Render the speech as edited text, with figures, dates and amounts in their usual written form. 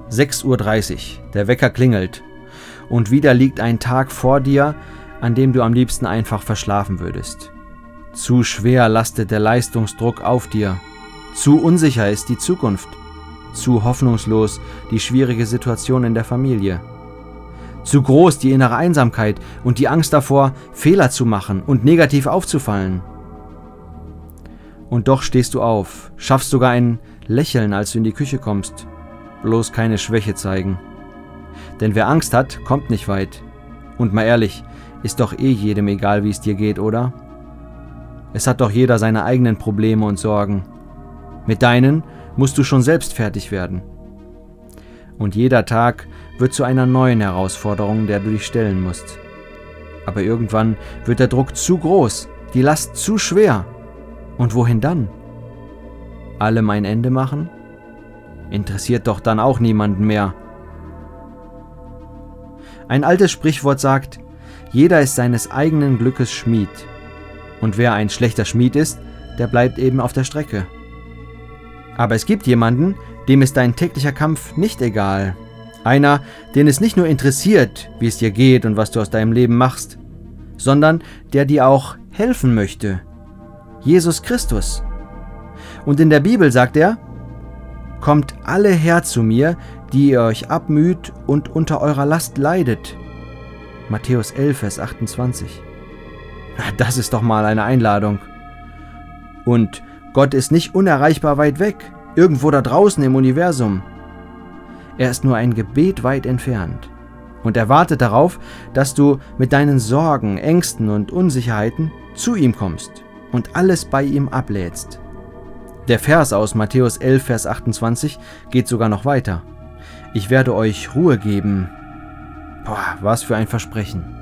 6:30 Uhr, der Wecker klingelt und wieder liegt ein Tag vor dir, an dem du am liebsten einfach verschlafen würdest. Zu schwer lastet der Leistungsdruck auf dir, zu unsicher ist die Zukunft, zu hoffnungslos die schwierige Situation in der Familie, zu groß die innere Einsamkeit und die Angst davor, Fehler zu machen und negativ aufzufallen. Und doch stehst du auf, schaffst sogar ein Lächeln, als du in die Küche kommst. Bloß keine Schwäche zeigen. Denn wer Angst hat, kommt nicht weit. Und mal ehrlich, ist doch eh jedem egal, wie es dir geht, oder? Es hat doch jeder seine eigenen Probleme und Sorgen. Mit deinen musst du schon selbst fertig werden. Und jeder Tag wird zu einer neuen Herausforderung, der du dich stellen musst. Aber irgendwann wird der Druck zu groß, die Last zu schwer. Und wohin dann? Allem ein Ende machen? Interessiert doch dann auch niemanden mehr. Ein altes Sprichwort sagt, jeder ist seines eigenen Glückes Schmied. Und wer ein schlechter Schmied ist, der bleibt eben auf der Strecke. Aber es gibt jemanden, dem ist dein täglicher Kampf nicht egal. Einer, den es nicht nur interessiert, wie es dir geht und was du aus deinem Leben machst, sondern der dir auch helfen möchte. Jesus Christus. Und in der Bibel sagt er, kommt alle her zu mir, die ihr euch abmüht und unter eurer Last leidet. Matthäus 11, Vers 28. Das ist doch mal eine Einladung. Und Gott ist nicht unerreichbar weit weg, irgendwo da draußen im Universum. Er ist nur ein Gebet weit entfernt und er wartet darauf, dass du mit deinen Sorgen, Ängsten und Unsicherheiten zu ihm kommst und alles bei ihm ablädst. Der Vers aus Matthäus 11, Vers 28 geht sogar noch weiter. Ich werde euch Ruhe geben. Boah, was für ein Versprechen.